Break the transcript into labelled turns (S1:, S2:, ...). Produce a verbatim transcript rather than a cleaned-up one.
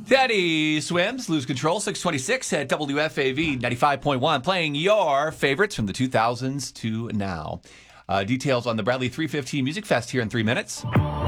S1: Teddy Swims, Lose Control, six twenty-six at W F A V ninety-five point one, playing your favorites from the two thousands to now. Uh, details on the Bradley three fifteen Music Fest here in three minutes.